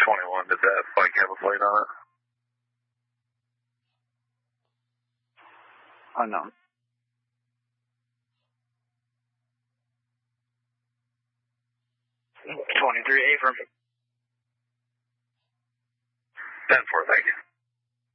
21, did that bike have a plate on it? Unknown. 23, affirm. 10-4, thank you.